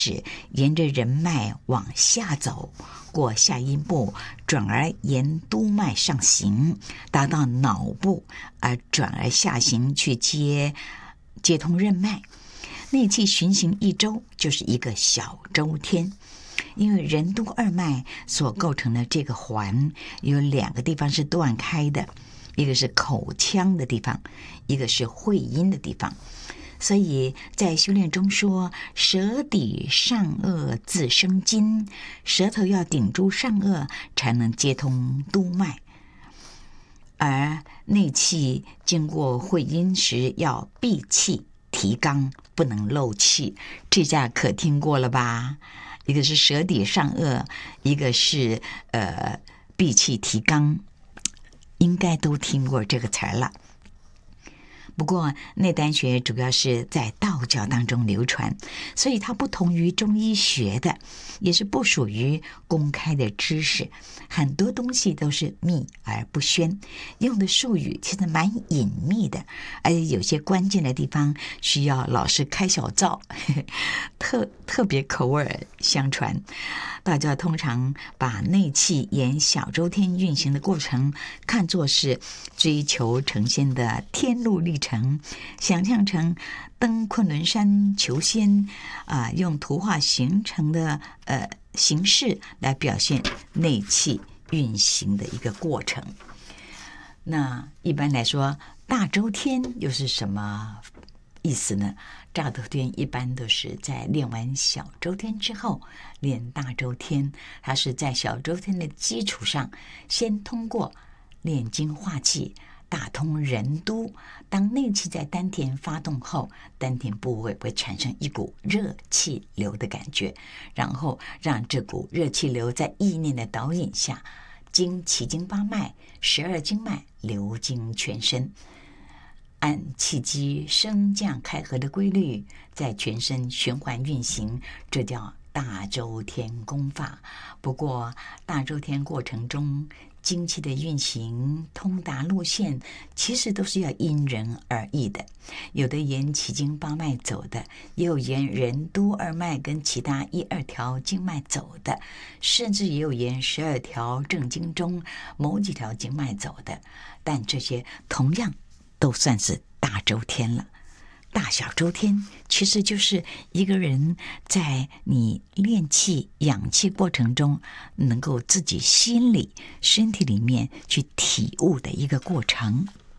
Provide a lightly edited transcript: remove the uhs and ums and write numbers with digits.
沿着人脉往下走，过下阴部，转而沿督脉上行，达到脑部，而转而下行去接通任脉。内气循行一周就是一个小周天。因为任督二脉所构成的这个环有2个地方是断开的，一个是口腔的地方，一个是会阴的地方。所以在修炼中说，舌抵上颚自生津，舌头要顶住上颚才能接通督脉，而内气经过会阴时要闭气提肛，不能漏气。这下可听过了吧？一个是舌抵上颚，一个是闭气提肛，应该都听过这个词儿了。不过内丹学主要是在道教当中流传，所以它不同于中医学的，也是不属于公开的知识，很多东西都是秘而不宣，用的术语其实蛮隐秘的，而且有些关键的地方需要老师开小灶，特别口耳相传。道教通常把内气沿小周天运行的过程看作是追求成仙的天路历程，想象成登昆仑山求仙用图画形成的形式来表现内气运行的一个过程。那一般来说，大周天又是什么意思呢？大周天一般都是在练完小周天之后练大周天，它是在小周天的基础上，先通过炼精化气，打通任督。当内气在丹田发动后，丹田部位会产生一股热气流的感觉，然后让这股热气流在意念的导引下，经奇经八脉、12经脉流经全身，按气机升降开合的规律，在全身循环运行，这叫大周天功法。不过大周天过程中精气的运行通达路线其实都是要因人而异的，有的沿奇经八脉走的，也有沿任督二脉跟其他1、2条经脉走的，甚至也有沿12条正经中某几条经脉走的，但这些同样都算是大周天了。大小周天其实就是一个人在你练气养气过程中能够自己心里身体里面去体悟的一个过程。